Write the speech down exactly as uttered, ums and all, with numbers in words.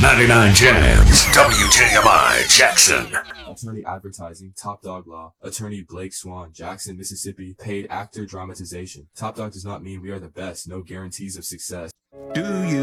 ninety-nine Jams, W J M I, Jackson. Attorney Advertising, Top Dog Law, Attorney Blake Swan, Jackson, Mississippi, Paid Actor Dramatization. Top Dog does not mean we are the best, no guarantees of success. Do you